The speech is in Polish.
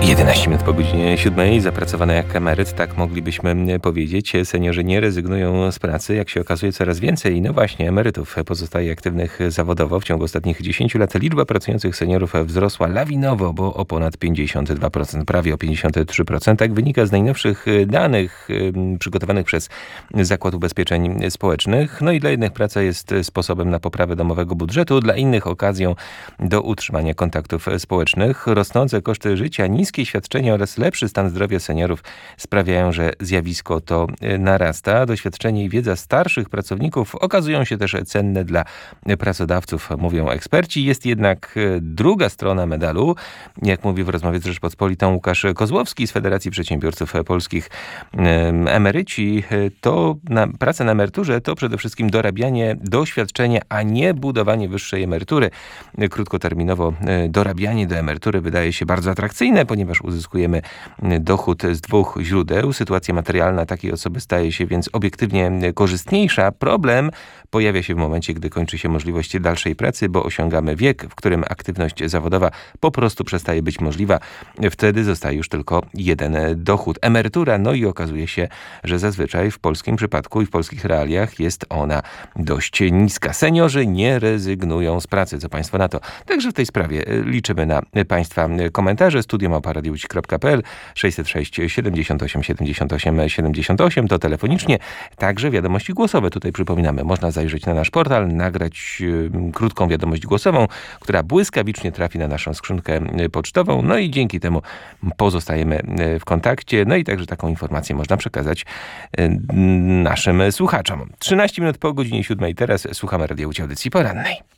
11 minut po godzinie 7. Zapracowane jak emeryt, tak moglibyśmy powiedzieć. Seniorzy nie rezygnują z pracy. Jak się okazuje, coraz więcej, no właśnie, emerytów pozostaje aktywnych zawodowo. W ciągu ostatnich 10 lat liczba pracujących seniorów wzrosła lawinowo, bo o ponad 52%, prawie o 53%. Tak wynika z najnowszych danych przygotowanych przez Zakład Ubezpieczeń Społecznych. No i dla jednych praca jest sposobem na poprawę domowego budżetu, dla innych okazją do utrzymania kontaktów społecznych. Rosnące koszty życia, niskie świadczenia oraz lepszy stan zdrowia seniorów sprawiają, że zjawisko to narasta. Doświadczenie i wiedza starszych pracowników okazują się też cenne dla pracodawców, mówią eksperci. Jest jednak druga strona medalu. Jak mówi w rozmowie z Rzeczpospolitą Łukasz Kozłowski z Federacji Przedsiębiorców Polskich, emeryci to praca na emeryturze to przede wszystkim dorabianie doświadczenia, a nie budowanie wyższej emerytury. Krótkoterminowo dorabianie do emerytury wydaje się bardzo atrakcyjne, ponieważ uzyskujemy dochód z dwóch źródeł. Sytuacja materialna takiej osoby staje się więc obiektywnie korzystniejsza. Problem pojawia się w momencie, gdy kończy się możliwość dalszej pracy, bo osiągamy wiek, w którym aktywność zawodowa po prostu przestaje być możliwa. Wtedy zostaje już tylko jeden dochód. Emerytura, no i okazuje się, że zazwyczaj w polskim przypadku i w polskich realiach jest ona dość niska. Seniorzy nie rezygnują z pracy. Co Państwo na to? Także w tej sprawie liczymy na Państwa komentarze. studio@radiowodzik.pl 606 78 78 78 to telefonicznie. Także wiadomości głosowe. Tutaj przypominamy, można zajrzeć na nasz portal, nagrać krótką wiadomość głosową, która błyskawicznie trafi na naszą skrzynkę pocztową. No i dzięki temu pozostajemy w kontakcie. No i także taką informację można przekazać naszym słuchaczom. 13 minut po godzinie 7. Teraz słuchamy radiowej audycji porannej.